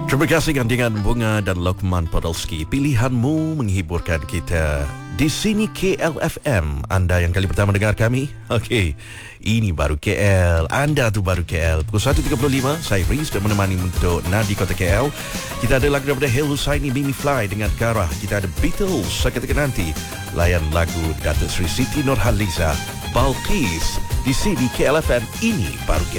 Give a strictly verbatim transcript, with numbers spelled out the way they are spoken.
Terima kasih dengan Bunga dan Lokman Podolski. Pilihanmu menghiburkan kita di sini K L F M. Anda yang kali pertama dengar kami, okey, ini baru K L. Anda tu baru K L. Pukul satu tiga puluh lima, saya Riz dan menemani untuk Nadi Kota K L. Kita ada lagu daripada Hel Husaini, Mimi Fly dengan Kara. Kita ada Beatles, seketika nanti layan lagu Datuk Sri Siti Nurhaliza, Balqis. Di sini K L F M, ini baru K